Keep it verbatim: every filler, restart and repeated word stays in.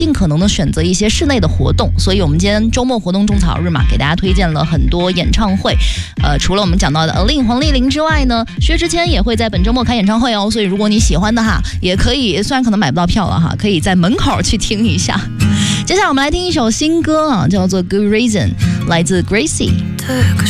尽可能的选择一些室内的活动，所以我们今天周末活动种草日嘛，给大家推荐了很多演唱会。呃，除了我们讲到的 Aline 黄丽玲之外呢，薛之谦也会在本周末开演唱会哦，所以如果你喜欢的哈，也可以，虽然可能买不到票了哈，可以在门口去听一下。接下来我们来听一首新歌啊，叫做 Good Reason， 来自 Gracie。